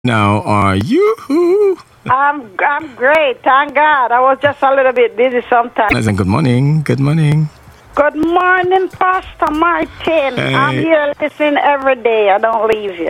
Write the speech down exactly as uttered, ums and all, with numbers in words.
Now, are you? I'm I'm great, thank God. I was just a little bit busy sometimes. Listen, good morning. Good morning. Good morning, Pastor Martin. Hey. I'm here listening every day. I don't leave you.